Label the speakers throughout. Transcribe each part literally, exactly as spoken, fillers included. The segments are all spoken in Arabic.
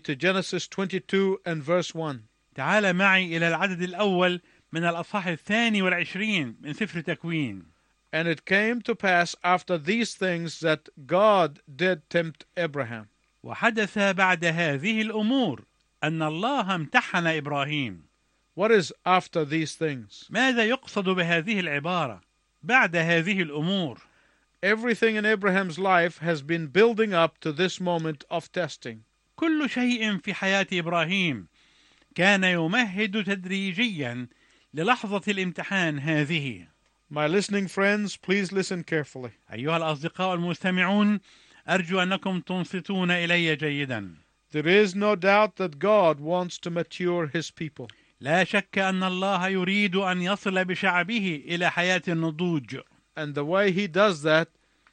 Speaker 1: to Genesis twenty-two and verse one.
Speaker 2: تعال معي إلى العدد الأول من الأصحاح الثاني والعشرين من سفر تكوين.
Speaker 1: And it came to pass after these things that God did tempt Abraham.
Speaker 2: وحدث بعد هذه الأمور أن الله امتحن إبراهيم.
Speaker 1: What is after these things?
Speaker 2: ماذا يقصد بهذه العبارة بعد هذه الأمور؟
Speaker 1: Everything in Abraham's life has been building up to this moment of testing.
Speaker 2: كل شيء في حياة إبراهيم كان يمهد تدريجيا للحظة الامتحان هذه.
Speaker 1: My listening friends, please listen carefully.
Speaker 2: أيها الأصدقاء المستمعون، أرجو أنكم تنصتون إلي جيدا.
Speaker 1: There is no doubt that God wants to mature his people.
Speaker 2: لا شك أن الله يريد أن يصل بشعبه إلى حياة النضوج.
Speaker 1: And the way he does that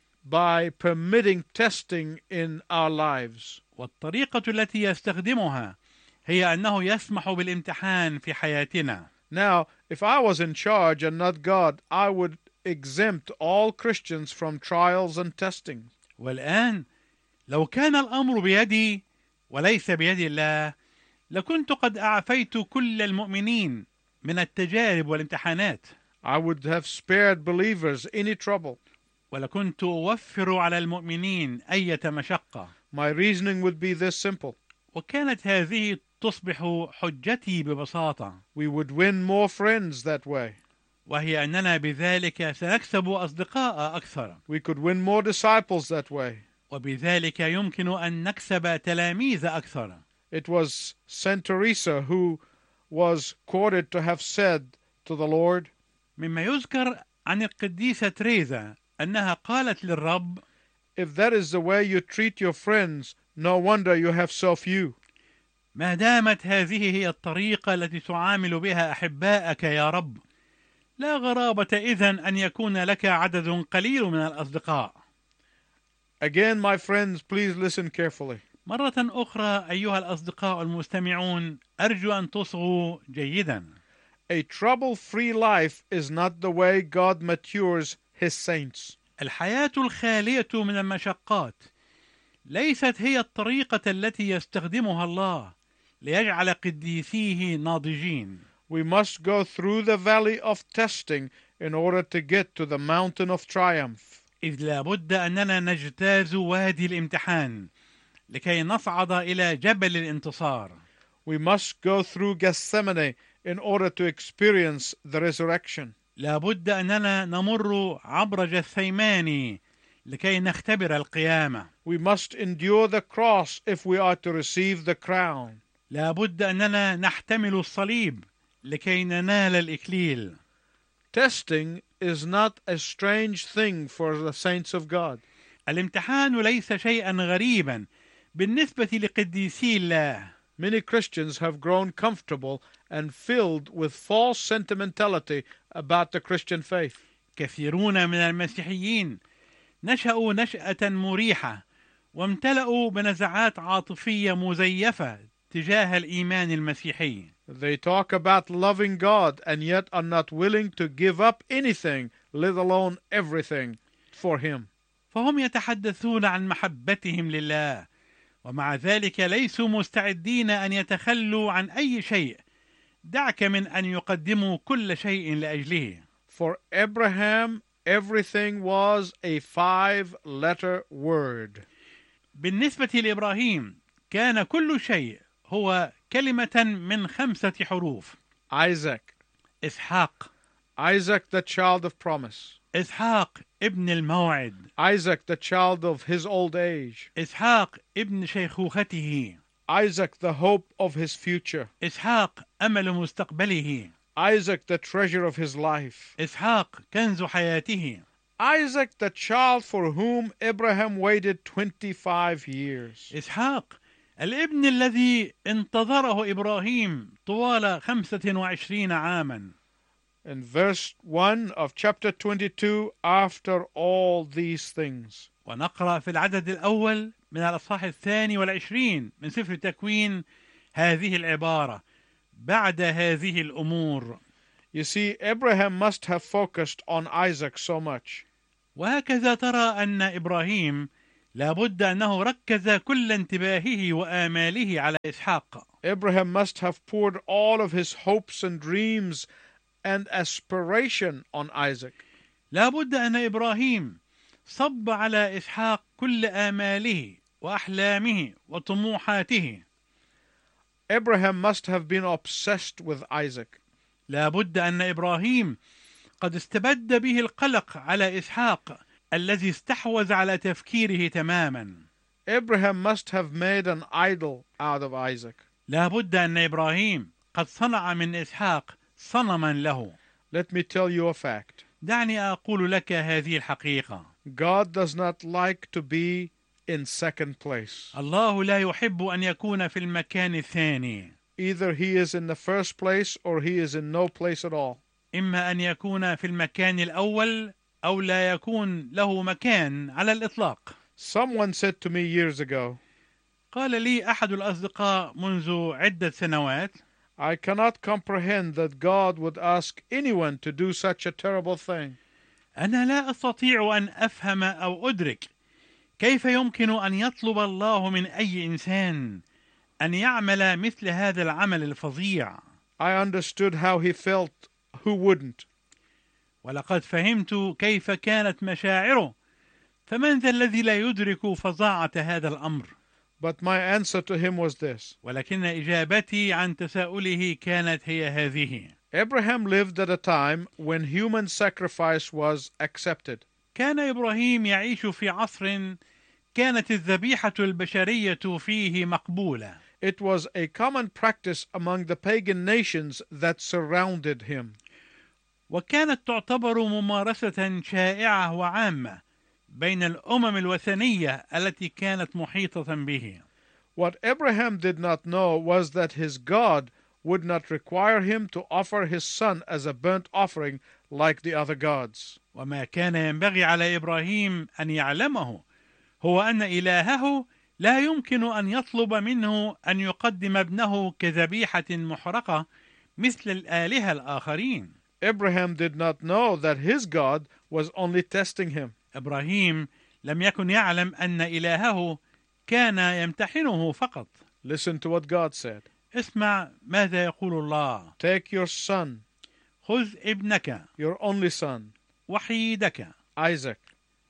Speaker 1: by permitting testing in our lives.
Speaker 2: والطريقة التي يستخدمها هي أنه يسمح بالامتحان في حياتنا.
Speaker 1: Now, if I was in charge and not God, I would exempt all Christians from trials and testing.
Speaker 2: والآن لو كان الأمر بيدي وليس بيد الله، لكنت قد أعفيت كل المؤمنين من التجارب والامتحانات.
Speaker 1: I would have spared believers any trouble.
Speaker 2: ولكنت أوفر على المؤمنين أية مشقة.
Speaker 1: My reasoning would be this simple.
Speaker 2: وكانت هذه تصبح حجتي ببساطة.
Speaker 1: We would win more friends that way.
Speaker 2: وهي أننا بذلك سنكسب أصدقاء أكثر.
Speaker 1: We could win more disciples that way.
Speaker 2: وبذلك يمكن أن نكسب تلاميذ أكثر.
Speaker 1: It was Saint Teresa who was quoted to have said to the Lord,
Speaker 2: مما يذكر عن القديسة تريزا أنها قالت للرب:
Speaker 1: if that is the way you treat your friends, no wonder you have so few.
Speaker 2: ما دامت هذه هي الطريقة التي تعامل بها أحبائك يا رب، لا غرابة إذن أن يكون لك عدد قليل من الأصدقاء.
Speaker 1: Again, my friends, please listen carefully.
Speaker 2: مرة أخرى أيها الأصدقاء المستمعون، أرجو أن تصغوا جيدا.
Speaker 1: A trouble-free life is not the way God matures his saints.
Speaker 2: الحياة الخالية من المشقات ليست هي الطريقة التي يستخدمها الله ليجعل قديسيه ناضجين.
Speaker 1: We must go through the valley of testing in order to get to the mountain of triumph.
Speaker 2: إذ لابد أننا نجتاز وادي الامتحان لكي نصعد إلى جبل الانتصار.
Speaker 1: We must go through Gethsemane in order to experience the resurrection.
Speaker 2: لابد أننا نمر عبر جثيماني لكي نختبر القيامة.
Speaker 1: We must endure the cross if we are to receive the crown.
Speaker 2: لابد أننا نحتمل الصليب لكي ننال الإكليل.
Speaker 1: Testing is not a strange thing for the saints of God.
Speaker 2: الامتحان ليس شيئا غريبا بالنسبة لقديسي الله.
Speaker 1: Many Christians have grown comfortable and filled with false sentimentality about the Christian faith.
Speaker 2: كثيرون من المسيحيين نشأوا نشأة مريحة وامتلأوا بنزعات عاطفية مزيفة تجاه الإيمان المسيحي.
Speaker 1: They talk about loving God and yet are not willing to give up anything, let alone everything, for Him.
Speaker 2: فهم يتحدثون عن محبتهم لله ومع ذلك ليسوا مستعدين أن يتخلوا عن أي شيء، دعك من أن يقدموا كل شيء لأجله.
Speaker 1: For Abraham, everything was a five-letter word.
Speaker 2: بالنسبة لإبراهيم كان كل شيء هو كلمة من خمسة حروف.
Speaker 1: Isaac.
Speaker 2: إسحاق.
Speaker 1: Isaac, the child of promise.
Speaker 2: إسحاق ابن الموعد.
Speaker 1: Isaac, the child of his old age.
Speaker 2: إسحاق ابن شيخوخته.
Speaker 1: Isaac, the hope of his future.
Speaker 2: إسحاق أمل مستقبله.
Speaker 1: Isaac, the treasure of his life.
Speaker 2: إسحاق كنز حياته.
Speaker 1: Isaac, the child for whom Abraham waited twenty-five years.
Speaker 2: إسحاق الابن الذي انتظره إبراهيم طوال خمسة وعشرين عاما.
Speaker 1: In verse one of chapter twenty-two, after all these things.
Speaker 2: ونقرأ في العدد الأول من الأصحاح الثاني والعشرين من سفر التكوين هذه العبارة: بعد هذه الأمور.
Speaker 1: You see, Abraham must have focused on Isaac so much.
Speaker 2: وهكذا ترى أن إبراهيم لابد أنه ركز كل انتباهه وآماله على إسحاق.
Speaker 1: Abraham must have poured all of his hopes and dreams and aspiration on Isaac.
Speaker 2: لابد أن إبراهيم صب على إسحاق كل آماله وأحلامه وطموحاته.
Speaker 1: Abraham must have been obsessed with Isaac.
Speaker 2: لابد أن إبراهيم قد استبد به القلق على إسحاق الذي استحوذ على تفكيره تماما.
Speaker 1: Abraham must have made an idol out of Isaac.
Speaker 2: لابد أن إبراهيم قد صنع من إسحاق صنما له.
Speaker 1: Let me tell you a fact.
Speaker 2: دعني أقول لك هذه الحقيقة.
Speaker 1: God does not like to be in second place.
Speaker 2: الله لا يحب أن يكون في المكان الثاني.
Speaker 1: Either he is in the first place or he is in no place at all.
Speaker 2: إما أن يكون في المكان الأول أو لا يكون له مكان على الإطلاق.
Speaker 1: Someone said to me years ago,
Speaker 2: قال لي أحد الأصدقاء منذ عدة سنوات:
Speaker 1: I cannot comprehend that God would ask anyone to do such a terrible thing.
Speaker 2: أنا لا أستطيع أن أفهم أو أدرك كيف يمكن أن يطلب الله من أي إنسان أن يعمل مثل هذا العمل الفظيع.
Speaker 1: I understood how he felt. Who wouldn't?
Speaker 2: ولقد فهمت كيف كانت مشاعره، فمن ذا الذي لا يدرك فظاعة هذا الأمر؟
Speaker 1: But my answer to him was this.
Speaker 2: ولكن إجابتي عن تساؤله كانت هي هذه:
Speaker 1: Abraham lived at a time when human sacrifice was accepted.
Speaker 2: كان إبراهيم يعيش في عصر كانت الذبيحة البشرية فيه مقبولة.
Speaker 1: It was a common practice among the pagan nations that surrounded him.
Speaker 2: وكانت تعتبر ممارسة شائعة وعامة بين الأمم الوثنية التي كانت محيطة به.
Speaker 1: What Abraham did not know was that his God would not require him to offer his son as a burnt offering like the other gods.
Speaker 2: وما كان ينبغي على إبراهيم أن يعلمه هو أن إلهه لا يمكن أن يطلب منه أن يقدم ابنه كذبيحة محرقة مثل الآلهة الآخرين.
Speaker 1: Abraham did not know that his God was only testing him.
Speaker 2: إبراهيم لم يكن يعلم أن إلهه كان يمتحنه فقط.
Speaker 1: Listen to what God said.
Speaker 2: اسمع ماذا يقول الله:
Speaker 1: Take your son,
Speaker 2: خذ ابنك
Speaker 1: your only son,
Speaker 2: وحيدك
Speaker 1: Isaac,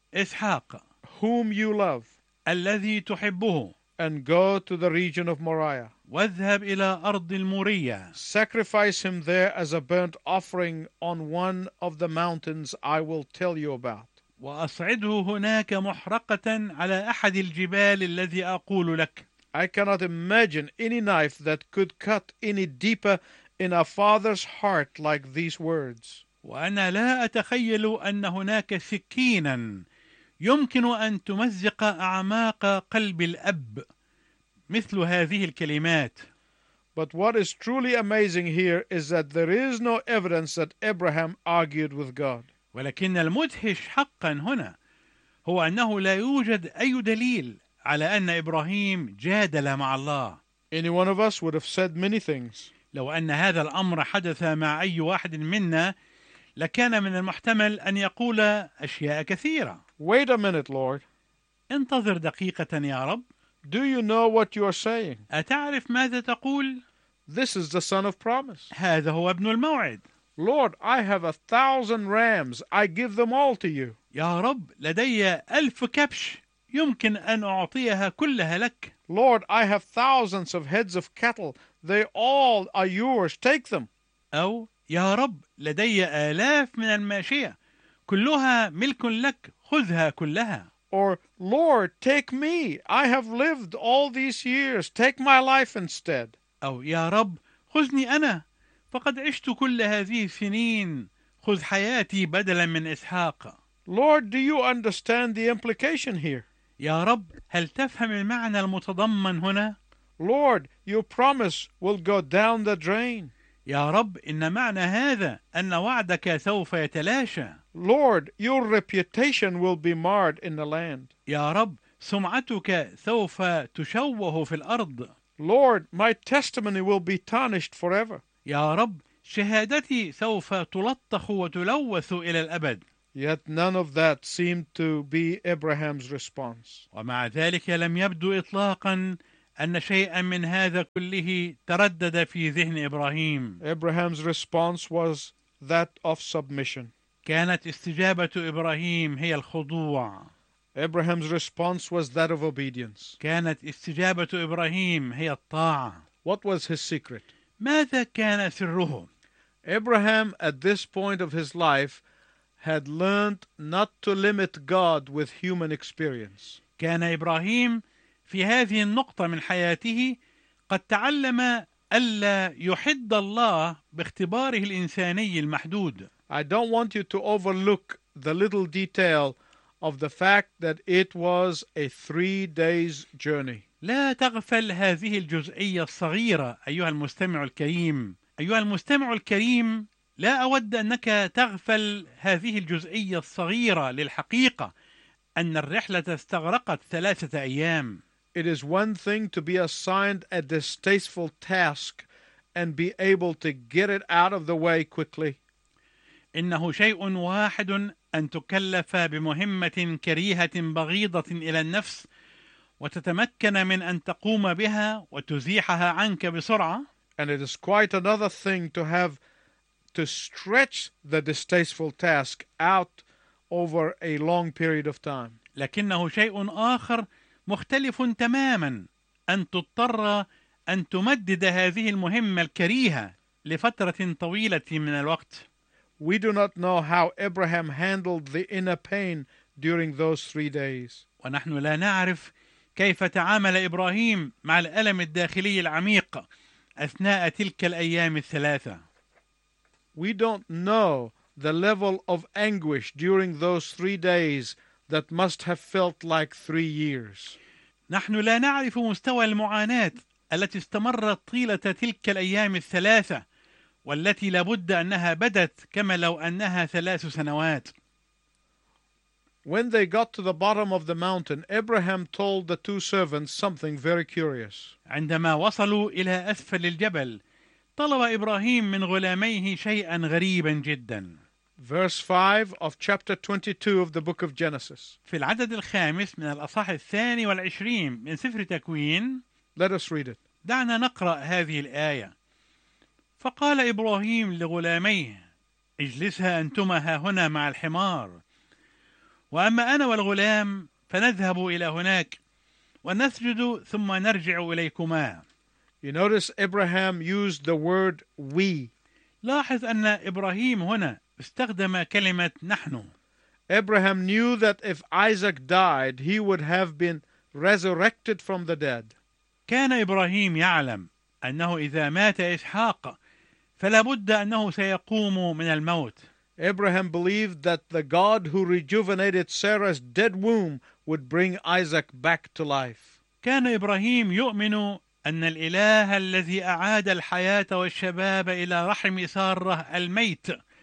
Speaker 2: إسحاق
Speaker 1: whom you love,
Speaker 2: الذي تحبه،
Speaker 1: and go to the region of Moriah.
Speaker 2: واذهب إلى أرض المورية.
Speaker 1: Sacrifice him there as a burnt offering on one of the mountains I will tell you about.
Speaker 2: وأصعده هناك محرقة على أحد الجبال الذي أقول لك.
Speaker 1: I cannot imagine any knife that could cut any deeper in a father's heart like these words.
Speaker 2: وأنا لا أتخيل أن هناك سكينا يمكن أن تمزق أعماق قلب الأب مثل هذه الكلمات.
Speaker 1: But what is truly amazing here is that there is no evidence that Abraham argued with God.
Speaker 2: ولكن المدهش حقا هنا هو أنه لا يوجد أي دليل على أن إبراهيم جادل مع الله.
Speaker 1: Any one of us would have said many things.
Speaker 2: لو أن هذا الأمر حدث مع أي واحد منا لكان من المحتمل أن يقول أشياء كثيرة.
Speaker 1: Wait a minute, Lord.
Speaker 2: انتظر دقيقة يا رب.
Speaker 1: Do you know what you are saying?
Speaker 2: أتعرف ماذا تقول؟
Speaker 1: This is the son of promise.
Speaker 2: هذا هو ابن الموعد.
Speaker 1: Lord, I have a thousand rams. I give them all to you.
Speaker 2: يا رب لدي ألف كبش يمكن أن أعطيها كلها لك.
Speaker 1: Lord, I have thousands of heads of cattle. They all are yours. Take them.
Speaker 2: أو يا رب لدي آلاف من الماشية كلها ملك لك، خذها كلها.
Speaker 1: Or, Lord, take me. I have lived all these years. Take my life instead.
Speaker 2: أو يا رب خذني أنا فقد عشت كل هذه السنين، خذ حياتي بدلا من إسحاق.
Speaker 1: Lord, do you understand the implication here?
Speaker 2: يا رب هل تفهم المعنى المتضمن هنا؟
Speaker 1: Lord, your promise will go down the drain.
Speaker 2: يا رب إن معنى هذا أن وعدك سوف يتلاشى.
Speaker 1: Lord, your reputation will be marred in the land.
Speaker 2: يا رب سمعتك سوف تشوه في الأرض.
Speaker 1: Lord, my testimony will be tarnished forever.
Speaker 2: يا رب شهادتي سوف تلطخ وتلوث إلى الأبد.
Speaker 1: Yet none of that seemed to be Abraham's response.
Speaker 2: ومع ذلك لم يبدو إطلاقا أن شيئا من هذا كله تردد في ذهن إبراهيم.
Speaker 1: Abraham's response was that of submission.
Speaker 2: كانت استجابة إبراهيم هي الخضوع.
Speaker 1: Abraham's response was that of obedience.
Speaker 2: كانت استجابة إبراهيم هي الطاعة.
Speaker 1: What was his secret?
Speaker 2: ماذا كان سره؟
Speaker 1: Abraham, at this point of his life, had learned not to limit God with human experience.
Speaker 2: كان إبراهيم في هذه النقطة من حياته قد تعلم ألا يحد الله باختباره الإنساني المحدود.
Speaker 1: I don't want you to overlook the little detail of the fact that it was a three days journey.
Speaker 2: لا تغفل هذه الجزئية الصغيرة أيها المستمع الكريم. أيها المستمع الكريم، لا أود أنك تغفل هذه الجزئية الصغيرة للحقيقة أن الرحلة استغرقت ثلاثة أيام.
Speaker 1: It is one thing to be assigned a distasteful task and be able to get it out of the way quickly.
Speaker 2: إنه شيء واحد أن تكلف بمهمة كريهة بغيضة إلى النفس وتتمكن من أن تقوم بها وتزيحها عنك بسرعة.
Speaker 1: And it is quite another thing to have to stretch the distasteful task out over a long period of time.
Speaker 2: لكنه شيء آخر مختلف تماما أن تضطر أن تمدد هذه المهمة الكريهة لفترة طويلة من الوقت.
Speaker 1: We do not know how Abraham handled the inner pain during those three days.
Speaker 2: ونحن لا نعرف كيف تعامل إبراهيم مع الألم الداخلي العميق أثناء تلك الأيام الثلاثة.
Speaker 1: We don't know the level of anguish during those three days that must have felt like three years.
Speaker 2: نحن لا نعرف مستوى المعاناة التي استمرت طيلة تلك الأيام الثلاثة والتي لابد أنها بدت كما لو أنها ثلاث سنوات.
Speaker 1: When they got to the bottom of the mountain, Abraham told the two servants something very curious.
Speaker 2: عندما وصلوا إلى أسفل الجبل طلب إبراهيم من غلاميه شيئا غريبا جدا.
Speaker 1: Verse five of chapter twenty-two of the book of Genesis.
Speaker 2: في العدد الخامس من الأصحاح الثاني والعشرين من سفر تكوين.
Speaker 1: Let us read it.
Speaker 2: دعنا نقرأ هذه الآية. فقال إبراهيم لغلاميه: اجلسها أنتما ها هنا مع الحمار، وأما أنا والغلام فنذهب إلى هناك ونسجد ثم نرجع إليكما.
Speaker 1: You notice Abraham used the word we.
Speaker 2: لاحظ أن إبراهيم هنا استخدم كلمة نحن.
Speaker 1: Abraham knew that if Isaac died, he would have been resurrected from the dead.
Speaker 2: كان إبراهيم يعلم أنه إذا مات إسحاق فلا بد أنه سيقوم من الموت.
Speaker 1: Abraham believed that the God who rejuvenated Sarah's dead womb would bring Isaac back to life.
Speaker 2: كان إبراهيم يؤمن أن الإله الذي أعاد الحياة والشباب إلى رحم سارة الميت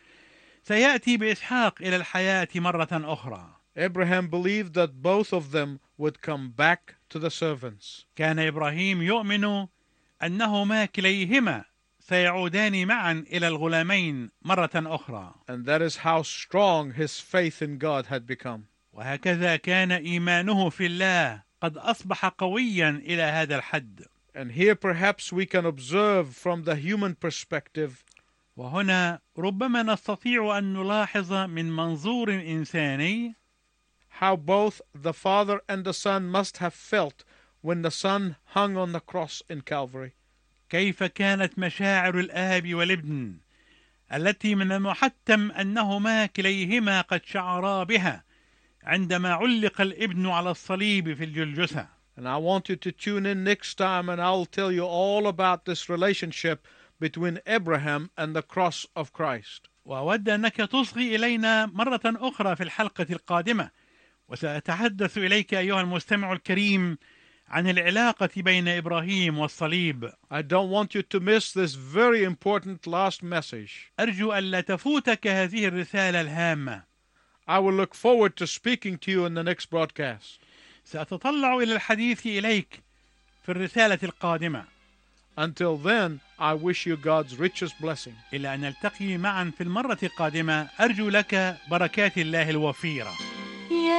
Speaker 2: سيأتي بإسحاق إلى الحياة مرة أخرى.
Speaker 1: Abraham believed that both of them would come back to the servants.
Speaker 2: كان إبراهيم يؤمن أنهما كليهما سيعودان معا إلى الغلامين مرة أخرى.
Speaker 1: And that is how strong his faith in God had become.
Speaker 2: وهكذا كان إيمانه في الله قد أصبح قويا إلى هذا الحد.
Speaker 1: And here perhaps we can observe from the human perspective
Speaker 2: وهنا ربما نستطيع أن نلاحظ من منظور إنساني
Speaker 1: how both the Father and the Son must have felt when the Son hung on the cross in Calvary.
Speaker 2: كيف كانت مشاعر الآب والابن التي من المحتم أنهما كليهما قد شعرا بها عندما علق الابن على الصليب في الجلجثة.
Speaker 1: And I want you to tune in next time and I'll tell you all about this relationship between Abraham and the cross of Christ.
Speaker 2: وأود أنك تصغي إلينا مرة أخرى في الحلقة القادمة، وسأتحدث إليك أيها المستمع الكريم عن العلاقة بين إبراهيم والصليب.
Speaker 1: I don't want you to miss this very important last message.
Speaker 2: أرجو ألا تفوتك هذه الرسالة الهامة.
Speaker 1: I will look forward to speaking to you in the next broadcast.
Speaker 2: سأتطلع إلى الحديث إليك في الرسالة القادمة.
Speaker 1: Until then, I wish you God's richest blessing.
Speaker 2: إلى أن نلتقي معا في المرة القادمة، أرجو لك بركات الله الوفيرة.